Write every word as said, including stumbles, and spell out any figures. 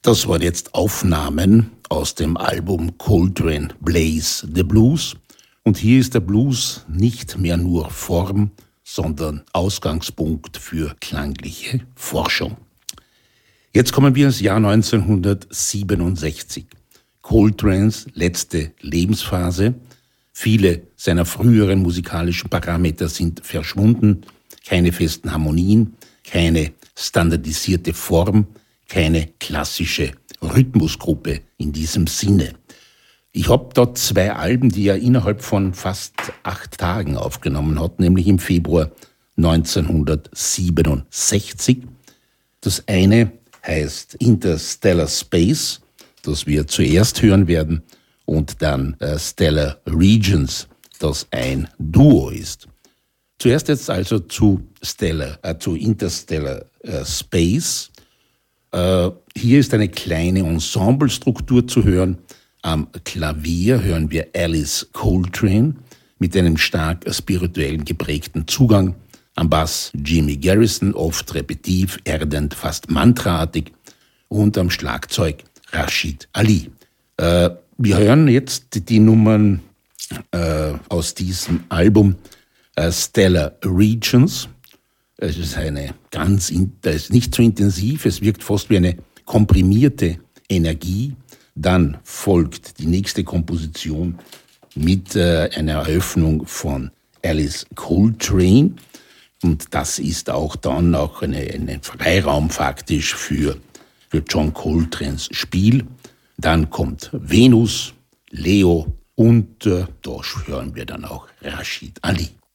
Das waren jetzt Aufnahmen aus dem Album Coltrane Plays the Blues. Und hier ist der Blues nicht mehr nur Form, sondern Ausgangspunkt für klangliche Forschung. Jetzt kommen wir ins Jahr neunzehnhundertsiebenundsechzig. Coltranes letzte Lebensphase. Viele seiner früheren musikalischen Parameter sind verschwunden. Keine festen Harmonien, keine standardisierte Form, keine klassische Rhythmusgruppe in diesem Sinne. Ich habe dort zwei Alben, die er innerhalb von fast acht Tagen aufgenommen hat, nämlich im Februar neunzehnhundertsiebenundsechzig. Das eine heißt Interstellar Space, das wir zuerst hören werden, und dann äh, Stellar Regions, das ein Duo ist. Zuerst jetzt also zu Stellar, äh, zu Interstellar äh, Space. Äh, hier ist eine kleine Ensemblestruktur zu hören. Am Klavier hören wir Alice Coltrane mit einem stark spirituellen geprägten Zugang. Am Bass Jimmy Garrison, oft repetitiv, erdend, fast mantraartig. Und am Schlagzeug Rashid Ali. Äh, wir hören jetzt die, die Nummern äh, aus diesem Album äh, Stellar Regions. Es ist eine ganz, das ist nicht so intensiv, es wirkt fast wie eine komprimierte Energie. Dann folgt die nächste Komposition mit äh, einer Eröffnung von Alice Coltrane. Und das ist auch dann auch eine, eine Freiraum faktisch für, für John Coltranes Spiel. Dann kommt Venus, Leo und äh, da hören wir dann auch Rashid Ali.